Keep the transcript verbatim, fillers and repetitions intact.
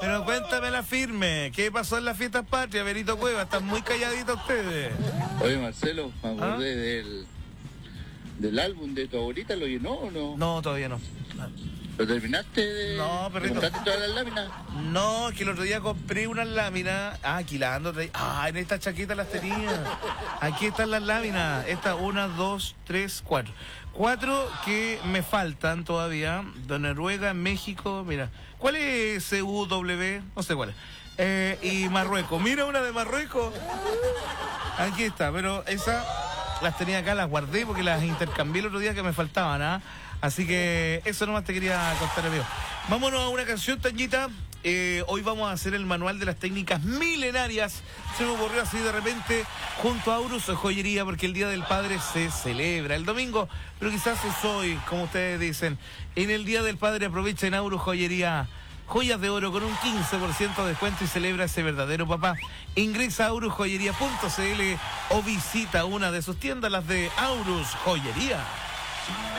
Pero cuéntamela firme. ¿Qué pasó en las fiestas patrias, Benito Cueva? Están muy calladitos ustedes. Oye, Marcelo, me acordé ¿Ah? del, del álbum de tu abuelita, ¿lo llenó o no? No, todavía no. ¿Lo terminaste de...? No, perrito. ¿Compraste todas las láminas? No, es que el otro día compré unas láminas. Ah, alquilando. Ah, en esta chaqueta las tenía. Aquí están las láminas. Esta, una, dos, tres, cuatro. Cuatro que me faltan todavía. De Noruega, México, mira. ¿Cuál es C U W? No sé cuál es. Eh, y Marruecos. Mira una de Marruecos. Aquí está, pero esa las tenía acá, las guardé porque las intercambié el otro día que me faltaban, ¿ah? Así que eso nomás te quería contar, amigo. Vámonos a una canción, Tañita. Eh, hoy vamos a hacer el manual de las técnicas milenarias. Se me ocurrió así de repente junto a Aurus Joyería, porque el Día del Padre se celebra el domingo, pero quizás es hoy, como ustedes dicen. En el Día del Padre aprovecha en Aurus Joyería joyas de oro con un quince por ciento de descuento y celebra ese verdadero papá. Ingresa a aurus joyería punto c l o visita una de sus tiendas, las de Aurus Joyería.